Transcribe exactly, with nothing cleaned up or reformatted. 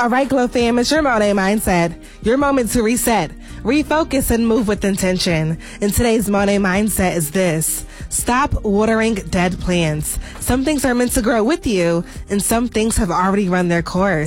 All right, Glow fam, it's your Monet Mindset. Your moment to reset, refocus, and move with intention. And today's Monet Mindset is this: stop watering dead plants. Some things are meant to grow with you, and some things have already run their course.